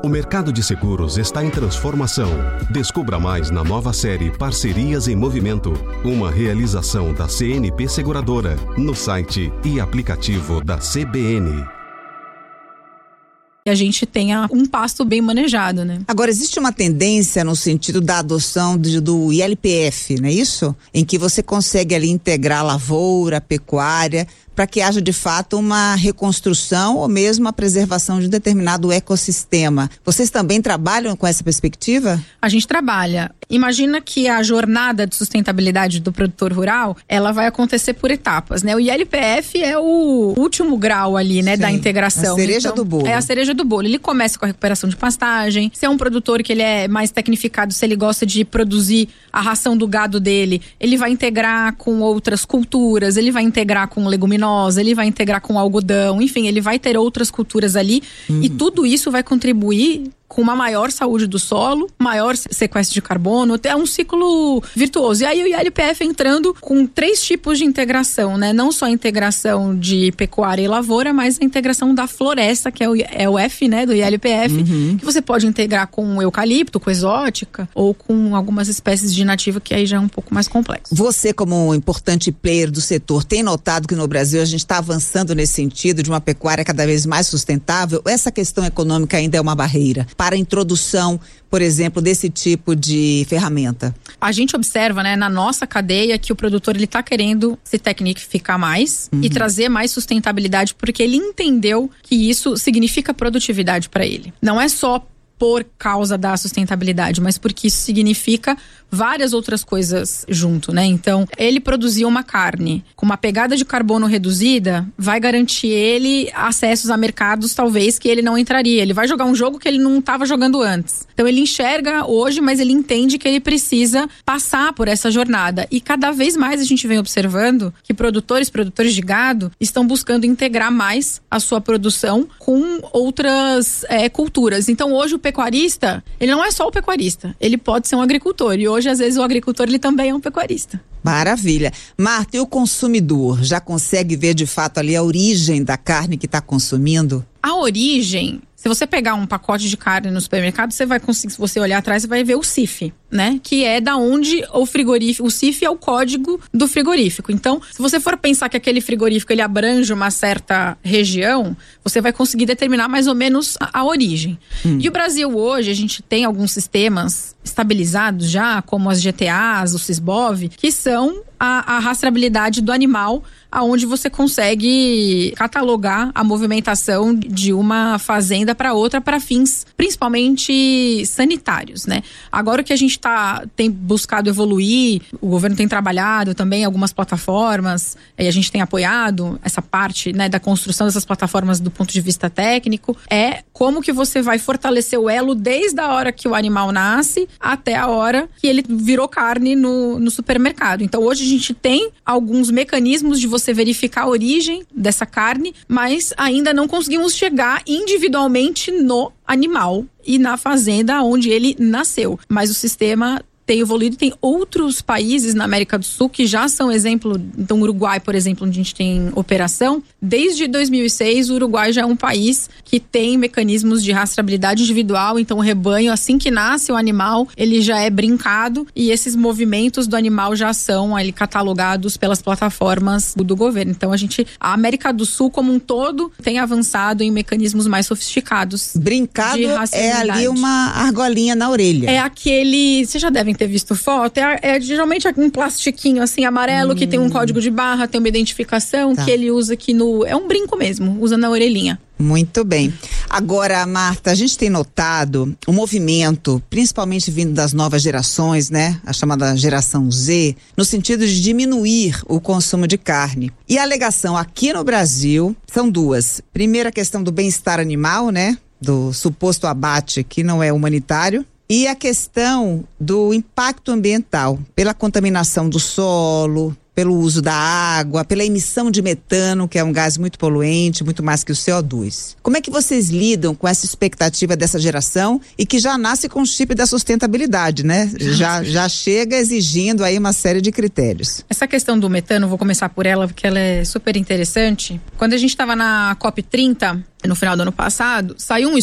O mercado de seguros está em transformação. Descubra mais na nova série Parcerias em Movimento, uma realização da CNP Seguradora, no site e aplicativo da CBN. E a gente tenha um pasto bem manejado, né? Agora, existe uma tendência no sentido da adoção do ILPF, não é isso? Em que você consegue ali integrar a lavoura, a pecuária, para que haja de fato uma reconstrução ou mesmo a preservação de um determinado ecossistema. Vocês também trabalham com essa perspectiva? A gente trabalha. Imagina que a jornada de sustentabilidade do produtor rural, ela vai acontecer por etapas, né? O ILPF é o último grau ali, né, da integração. A cereja do bolo. É a cereja do bolo. Ele começa com a recuperação de pastagem. Se é um produtor que ele é mais tecnificado, se ele gosta de produzir a ração do gado dele, ele vai integrar com outras culturas, ele vai integrar com leguminosas, ele vai integrar com algodão, enfim, ele vai ter outras culturas ali e tudo isso vai contribuir com uma maior saúde do solo, maior sequestro de carbono, é um ciclo virtuoso. E aí o ILPF entrando com 3 tipos de integração, né? Não só a integração de pecuária e lavoura, mas a integração da floresta, que é o F, né, do ILPF, que você pode integrar com eucalipto, com exótica, ou com algumas espécies de nativa, que aí já é um pouco mais complexo. Você, como um importante player do setor, tem notado que no Brasil a gente está avançando nesse sentido de uma pecuária cada vez mais sustentável? Essa questão econômica ainda é uma barreira para a introdução, por exemplo, desse tipo de ferramenta? A gente observa, né, na nossa cadeia que o produtor ele está querendo se tecnificar mais e trazer mais sustentabilidade, porque ele entendeu que isso significa produtividade para ele. Não é só por causa da sustentabilidade, mas porque isso significa várias outras coisas junto, né? Então, ele produzir uma carne com uma pegada de carbono reduzida vai garantir ele acessos a mercados talvez que ele não entraria. Ele vai jogar um jogo que ele não estava jogando antes. Então, ele enxerga hoje, mas ele entende que ele precisa passar por essa jornada. E cada vez mais a gente vem observando que produtores de gado estão buscando integrar mais a sua produção com outras culturas. Então, hoje o pecuarista, ele não é só o pecuarista, ele pode ser um agricultor. E hoje, às vezes, o agricultor ele também é um pecuarista. Maravilha. Marta, e o consumidor já consegue ver de fato ali a origem da carne que está consumindo? A origem, se você pegar um pacote de carne no supermercado, você vai conseguir, se você olhar atrás, você vai ver o CIF, né? Que é da onde o frigorífico, o CIF é o código do frigorífico. Então, se você for pensar que aquele frigorífico ele abrange uma certa região, você vai conseguir determinar mais ou menos a origem. E o Brasil hoje, a gente tem alguns sistemas estabilizados já, como as GTAs, o Sisbov, que são a rastreabilidade do animal, aonde você consegue catalogar a movimentação de uma fazenda para outra para fins principalmente sanitários, né? Agora o que a gente tem buscado evoluir, o governo tem trabalhado também algumas plataformas, e a gente tem apoiado essa parte, né, da construção dessas plataformas do ponto de vista técnico, é como que você vai fortalecer o elo desde a hora que o animal nasce até a hora que ele virou carne no supermercado. Então hoje a gente tem alguns mecanismos de você verificar a origem dessa carne, mas ainda não conseguimos chegar individualmente no animal e na fazenda onde ele nasceu. Mas o sistema tem evoluído, tem outros países na América do Sul que já são exemplo. Então o Uruguai, por exemplo, onde a gente tem operação, desde 2006 o Uruguai já é um país que tem mecanismos de rastreabilidade individual. Então o rebanho, assim que nasce o animal, ele já é brincado e esses movimentos do animal já são ali catalogados pelas plataformas do governo. Então a América do Sul como um todo tem avançado em mecanismos mais sofisticados. Brincado é ali uma argolinha na orelha. É aquele, vocês já devem ter visto foto, é geralmente um plastiquinho assim amarelo que tem um código de barra, tem uma identificação que ele usa aqui é um brinco mesmo, usa na orelhinha. Muito bem. Agora, Marta, a gente tem notado um movimento, principalmente vindo das novas gerações, né? A chamada geração Z, no sentido de diminuir o consumo de carne. E a alegação aqui no Brasil são duas. Primeiro, a questão do bem-estar animal, né? Do suposto abate que não é humanitário. E a questão do impacto ambiental, pela contaminação do solo, pelo uso da água, pela emissão de metano, que é um gás muito poluente, muito mais que o CO2. Como é que vocês lidam com essa expectativa dessa geração e que já nasce com o chip da sustentabilidade, né? Já chega exigindo aí uma série de critérios. Essa questão do metano, vou começar por ela, porque ela é super interessante. Quando a gente estava na COP30, no final do ano passado, saiu um